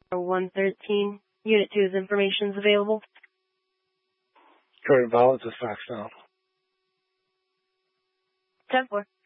113. Unit 2's information is available. Jordan Vowell, this is Foxtel. 10-4.